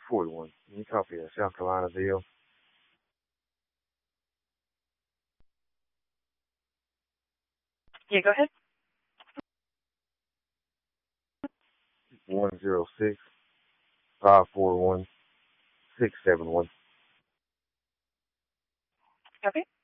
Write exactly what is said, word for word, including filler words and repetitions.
forty-one. Can you copy a South Carolina deal? Yeah, go ahead. one zero six, five four one, six seven one. Okay.